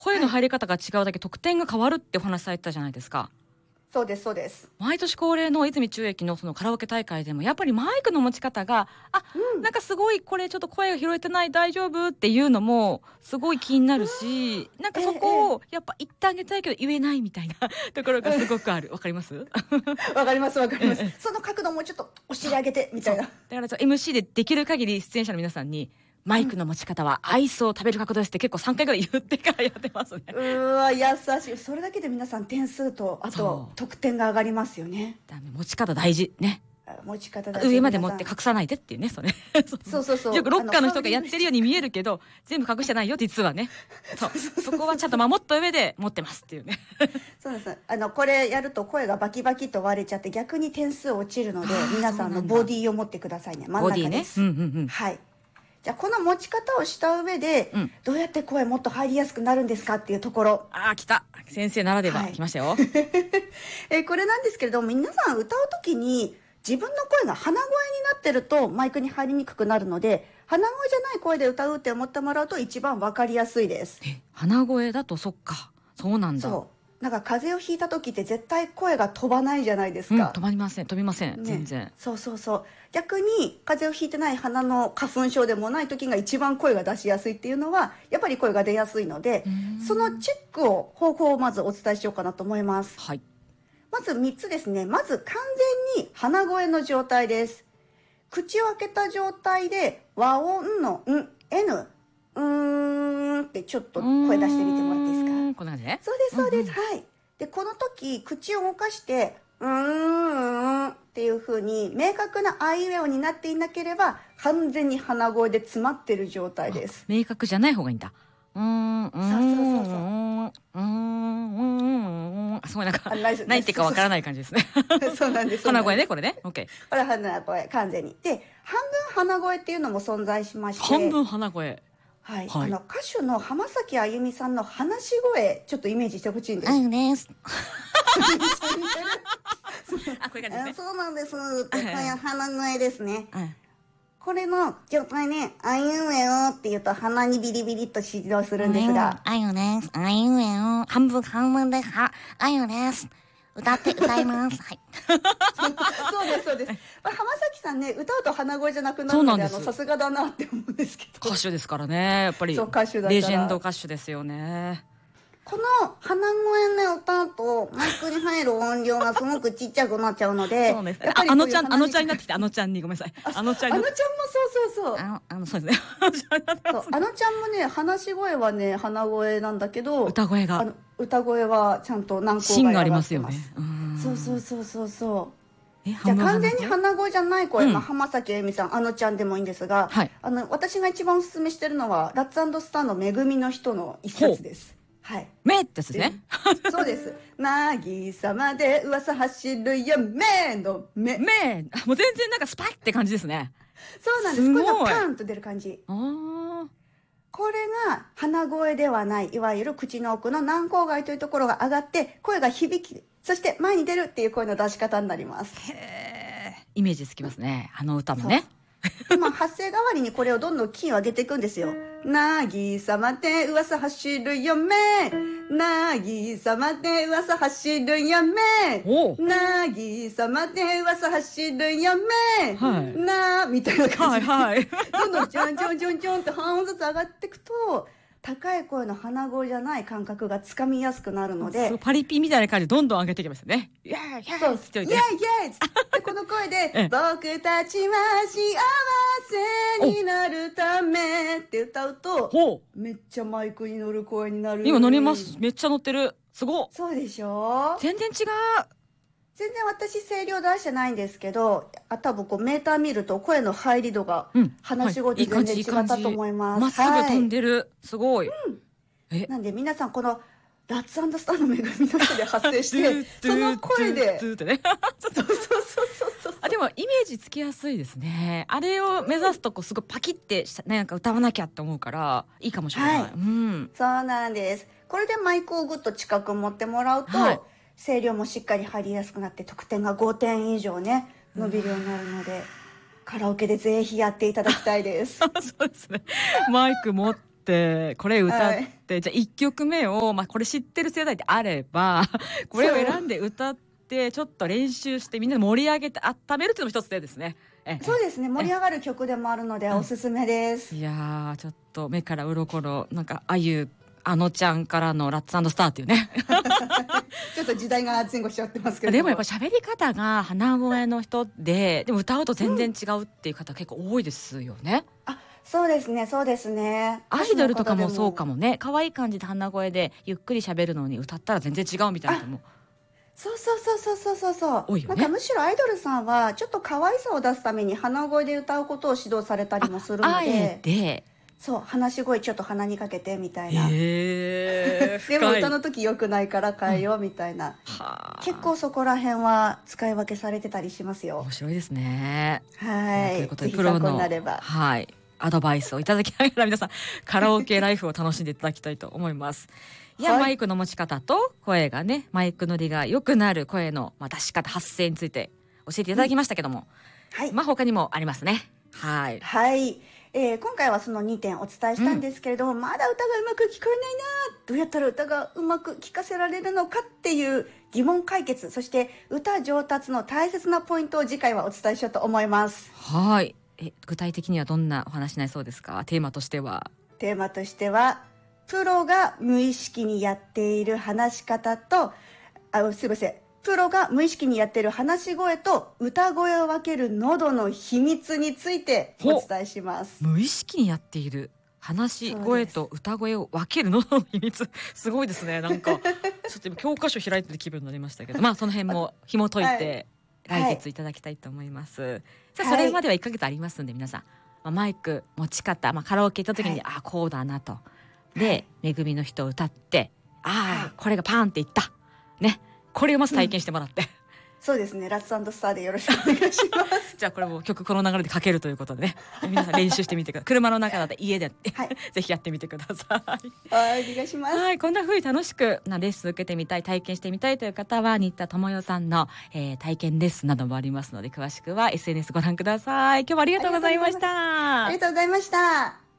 声の入り方が違うだけ得点が変わるってお話されてたじゃないですか。 そうですそうです。 毎年恒例の泉中駅のそのカラオケ大会でもやっぱりマイクの持ち方がなんかすごいこれちょっと声が拾えてない大丈夫っていうのもすごい気になるし、なんかそこをやっぱ言ってあげたいけど言えないみたいなところがすごくある。わかります？ わかりますわかります。その角度もうちょっとお尻上げてみたいな。 だからMC でできる限り出演者の皆さんにマイクの持ち方はアイスを食べる角度ですって結構3回ぐらい言ってからやってますね。 優しい。それだけで皆さん点数とあと得点が上がりますよね。 持ち方大事ね。 持ち方大事。 上まで持って隠さないでっていうね、それ。 そうよくロッカーの人がやってるように見えるけど全部隠してないよ実はね。そこはちゃんと守った上で持ってますっていうね。 そうです。これやると声がバキバキと割れちゃって逆に点数落ちるので、皆さんのボディを持ってくださいね。真ん中です。はい。じゃあこの持ち方をした上で、どうやって声もっと入りやすくなるんですかっていうところ。 来た。先生ならでは来ましたよ。 これなんですけれども、皆さん歌う時に自分の声が鼻声になってるとマイクに入りにくくなるので、鼻声じゃない声で歌うって思ってもらうと一番わかりやすいです。 鼻声だとそっか。そうなんだ。 なんか風邪をひいた時って絶対声が飛ばないじゃないですか。 飛びません、全然。 そう。逆に風邪をひいてない鼻の花粉症でもない時が一番声が出しやすいっていうのはやっぱり声が出やすいので、そのチェックを方法をまずお伝えしようかなと思います。 はい。 まず3つですね。まず完全に鼻声の状態です。口を開けた状態で和音のNってちょっと声出してみてもらっていいですか？ こんな感じね。 そうです。はい。で、この時、口を動かして、っていう風に、明確なあいうえおになっていなければ、完全に鼻声で詰まってる状態です。 明確じゃない方がいいんだ。そう。すごいなんか、何言ってかわからない感じですね。 そうなんです。 鼻声ね、これね。OK。 これ鼻声、完全に。で、半分鼻声っていうのも存在しまして。 半分鼻声。 はい、歌手の浜崎あゆみさんの話し声ちょっとイメージしてほしいんです。 あゆです。これがですね。 そうなんです。これ鼻声ですね。これの状態ね、あいうえおって言うと鼻にビリビリっと指導するんですが。 あゆです。あいうえお。半分であゆです。歌います。はい。 そうです。浜崎さんね、歌うと鼻声じゃなくなるので、さすがだなって思うんですけど。 歌手ですからね、やっぱり。 歌手だから。 レジェンド歌手ですよね。 この鼻声ね、歌うとマイクに入る音量がすごくちっちゃくなっちゃうので。 そうです。あのちゃんになってきて、あのちゃんにごめんなさい。 あのちゃんもそう。 そうですね。 あのちゃんもね、話し声はね、鼻声なんだけど、 歌声はちゃんと何個か芯がありますよね。 そう。じゃあ完全に鼻声じゃない声、浜崎あゆみさん、あのちゃんでもいいんですが、私が一番おすすめしてるのは、ラッツ&スターのめぐみの人の一冊です。はい。 めってやつですね。 そうです。なぎさまで噂走るよ、めのめ。 もう全然なんかスパイって感じですね。 そうなんです。これがパーンと出る感じ。これが鼻声ではない、いわゆる口の奥の軟口蓋というところが上がって、声が響き、そして前に出るっていう声の出し方になります。 イメージつきますね。あの歌もね。 発声代わりにこれをどんどんキーを上げていくんですよ。なぎさまで噂走るよめ、なぎさまで噂走るよめ、なぎさまで噂走るよめ、なみたいな感じで、どんどんジョンジョンジョンジョンって半音ずつ上がっていくと、高い声の鼻声じゃない感覚がつかみやすくなるので、 パリピみたいな感じでどんどん上げていきますね。イエーイイエーイって言って、イエーイイエーイってこの声で僕たちは幸せになるためって歌うと、めっちゃマイクに乗る声になる。 今乗ります。めっちゃ乗ってる。すごい。 そうでしょ。 全然違う。 全然私声量出してないんですけど、多分こうメーター見ると声の入り度が話し声と全然違ったと思います。 まっすぐ飛んでる。すごい。 なんで皆さんこのラッツ&スターのめぐみの人で発声してその声でそうでもイメージつきやすいですね。あれを目指すとこうすごいパキってなんか歌わなきゃって思うからいいかもしれない。 そうなんです。これでマイクをぐっと近く持ってもらうと、声量もしっかり入りやすくなって得点が5点以上ね伸びるようになるので、カラオケでぜひやっていただきたいです。 そうですね。マイク持ってってこれ歌って、はい、じゃあ1曲目を、これ知ってる世代であればこれを選んで歌ってちょっと練習してみんなで盛り上げて温めるっていうのも一つですね。 そうですね、盛り上がる曲でもあるのでおすすめです。 いやちょっと目から鱗なんかあのちゃんからのラッツ&スターっていうねちょっと時代が前後しちゃってますけどでもやっぱ喋り方が鼻声の人でも歌うと全然違うっていう方結構多いですよね。 そうですね、そうですね。 アイドルとかもそうかもね。可愛い感じで鼻声でゆっくり喋るのに歌ったら全然違うみたいなのもそう多いよね。 なんかむしろアイドルさんはちょっと可愛さを出すために鼻声で歌うことを指導されたりもするので、 あえてそう話し声ちょっと鼻にかけてみたいな、 でも歌の時良くないから変えようみたいな、結構そこら辺は使い分けされてたりしますよ。 面白いですね。 はい、 ということでプロのアドバイスをいただきながら皆さんカラオケライフを楽しんでいただきたいと思います。いや、マイクの持ち方と声がね、マイク乗りが良くなる声の出し方、発声について教えていただきましたけども、他にもありますね。はい、 今回はその2点お伝えしたんですけれども、まだ歌がうまく聞こえないな、どうやったら歌がうまく聞かせられるのかっていう疑問解決、そして歌上達の大切なポイントを次回はお伝えしようと思います。 はい、具体的にはどんなお話になりそうですか？テーマとしてはプロが無意識にやっている話し方とプロが無意識にやっている話し声と歌声を分ける喉の秘密についてお伝えします。 無意識にやっている話し声と歌声を分ける喉の秘密、すごいですね。なんかちょっと今教科書開いてる気分になりましたけどその辺も紐解いて、来月いただきたいと思います。さあそれまでは1ヶ月ありますんで、皆さん、マイク持ち方、カラオケ行った時に、こうだなとで、めぐみの人を歌ってこれがパーンっていったね、これをまず体験してもらって、 そうですね、ラッツ&スターでよろしくお願いしますじゃあこれも曲この流れでかけるということでね皆さん練習してみてください。車の中だって家で、ぜひやってみてください。 お願いします。 こんな風に楽しくレッスン受けてみたい、体験してみたいという方は新田智代さんの、体験レッスンなどもありますので、詳しくは SNS ご覧ください。今日もありがとうございました。 ありがとうございました。